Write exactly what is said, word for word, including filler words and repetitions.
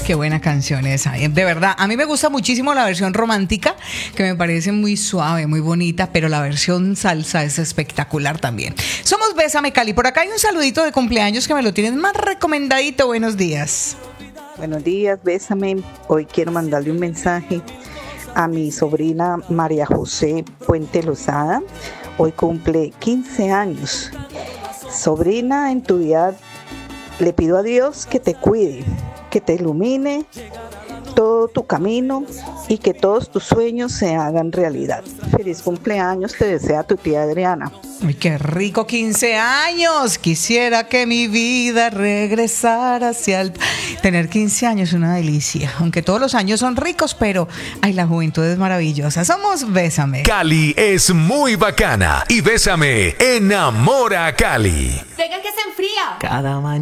Qué buena canción esa. De verdad, a mí me gusta muchísimo la versión romántica, que me parece muy suave, muy bonita, pero la versión salsa es espectacular también. Somos Bésame Cali. Por acá hay un saludito de cumpleaños que me lo tienen más recomendadito. Buenos días. Buenos días, Bésame. Hoy quiero mandarle un mensaje a mi sobrina María José Puente Lozada. Hoy cumple quince años. Sobrina, en tu día le pido a Dios que te cuide, que te ilumine todo tu camino y que todos tus sueños se hagan realidad. Feliz cumpleaños, te desea tu tía Adriana. ¡Ay, qué rico! quince años. Quisiera que mi vida regresara hacia el... Tener quince años es una delicia. Aunque todos los años son ricos, pero ay, la juventud es maravillosa. Somos Bésame. Cali es muy bacana y Bésame enamora a Cali. Venga que se enfría. Cada mañana.